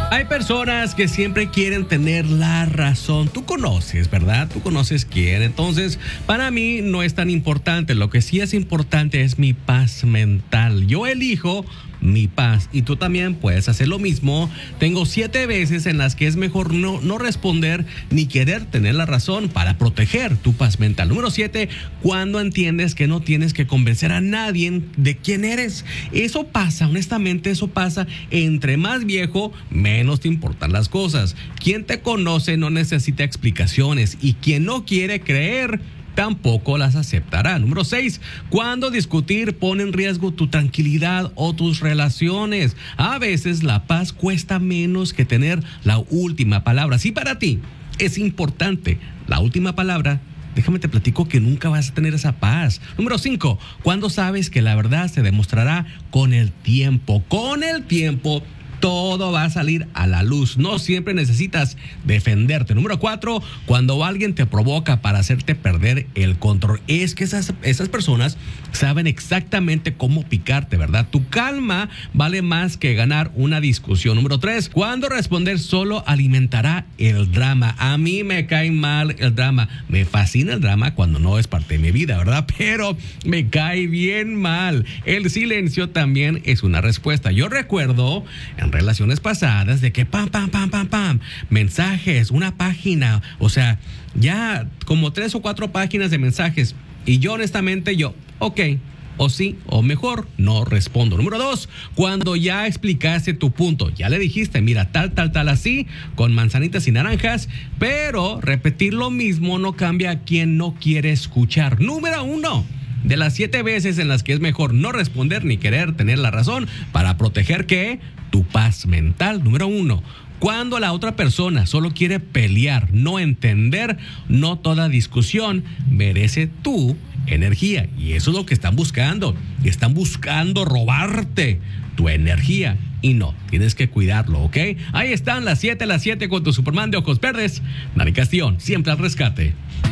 Hay personas que siempre quieren tener la razón. Tú conoces, ¿verdad? Tú conoces quién. Entonces, para mí no es tan importante. Lo que sí es importante es mi paz mental. Yo elijo mi paz y tú también puedes hacer lo mismo. Tengo 7 veces en las que es mejor no responder ni querer tener la razón para proteger tu paz mental. Número 7, cuando entiendes que no tienes que convencer a nadie de quién eres. Eso pasa, honestamente, eso pasa. Entre más viejo, menos te importan las cosas. Quien te conoce no necesita explicaciones y quien no quiere creer tampoco las aceptará. Número 6, cuando discutir pone en riesgo tu tranquilidad o tus relaciones. A veces la paz cuesta menos que tener la última palabra. Si para ti es importante la última palabra, déjame te platico que nunca vas a tener esa paz. Número 5, cuando sabes que la verdad se demostrará con el tiempo. Con el tiempo todo va a salir a la luz. No siempre necesitas defenderte. Número 4, cuando alguien te provoca para hacerte perder el control. Es que esas personas saben exactamente cómo picarte, ¿verdad? Tu calma vale más que ganar una discusión. Número 3, cuando responder solo alimentará el drama. A mí me cae mal el drama. Me fascina el drama cuando no es parte de mi vida, ¿verdad? Pero me cae bien mal. El silencio también es una respuesta. Yo recuerdo en relaciones pasadas de que pam, mensajes, una página, o sea, ya como 3 o 4 páginas de mensajes. Y yo honestamente, ok, o sí, o mejor, no respondo. Número 2, cuando ya explicaste tu punto, ya le dijiste, mira, tal, así, con manzanitas y naranjas, pero repetir lo mismo no cambia a quien no quiere escuchar. Número 1, de las 7 veces en las que es mejor no responder ni querer tener la razón para proteger ¿qué? Tu paz mental. Número 1, cuando la otra persona solo quiere pelear, no entender, no toda discusión merece tu energía. Y eso es lo que están buscando. Están buscando robarte tu energía. Y no, tienes que cuidarlo, ¿ok? Ahí están las 7 con tu Superman de ojos verdes. Dani Castillón, siempre al rescate.